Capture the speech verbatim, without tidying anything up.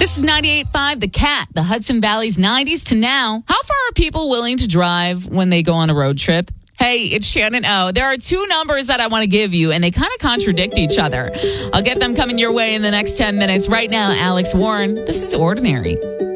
This is ninety-eight point five The Cat, the Hudson Valley's nineties to now. How far are people willing to drive when they go on a road trip? Hey, it's Shannon O. There are two numbers that I want to give you, and they kind of contradict each other. I'll get them coming your way in the next ten minutes. Right now, Alex Warren, this is Ordinary.